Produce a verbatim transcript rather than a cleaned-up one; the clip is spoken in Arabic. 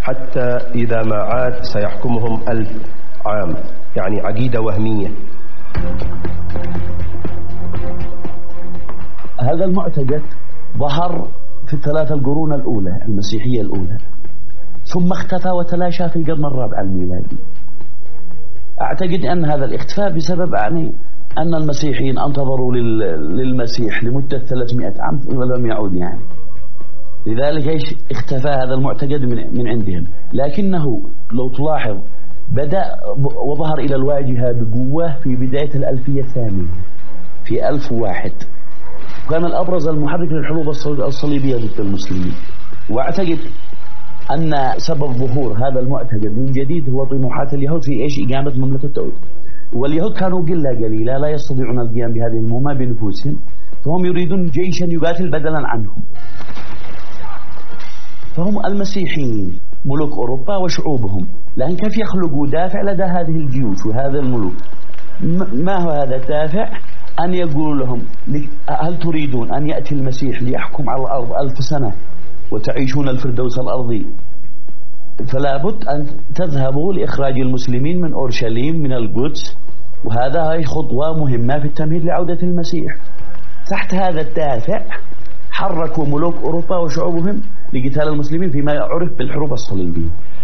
حتى إذا ما عاد سيحكمهم ألف عام، يعني عقيدة وهمية. هذا المعتقد ظهر في الثلاثة القرون الأولى المسيحية الأولى، ثم اختفى وتلاشى في القرن الرابع الميلادي. أعتقد أن هذا الاختفاء بسبب يعني أن المسيحيين انتظروا للمسيح لمدة ثلاثمائة عام ولم يعود، يعني لذلك ايش اختفى هذا المعتقد من من عندهم. لكنه لو تلاحظ بدأ وظهر إلى الواجهة بقوة في بداية الألفية الثانية في ألف وواحد، وكان الأبرز المحرك للحروب الصليبية ضد المسلمين. وأعتقد أن سبب ظهور هذا المعتقد من جديد هو طموحات اليهود في إيش إقامة مملكة داود. واليهود كانوا قلة قليلة لا يستطيعون القيام بهذه المهمة بنفوسهم، فهم يريدون جيشا يقاتل بدلا عنهم. فهم المسيحيين ملوك أوروبا وشعوبهم، لكن كيف يخلقوا دافع لدى هذه الجيوش وهذا الملوك؟ ما هو هذا الدافع؟ أن يقول لهم هل تريدون أن يأتي المسيح ليحكم على الأرض ألف سنة وتعيشون الفردوس الأرضي؟ فلا بد أن تذهبوا لإخراج المسلمين من أورشليم من القدس، وهذا هي خطوة مهمة في التمهيد لعودة المسيح. تحت هذا الدافع حركوا ملوك أوروبا وشعوبهم لقتال المسلمين فيما يعرف بالحروب الصليبية.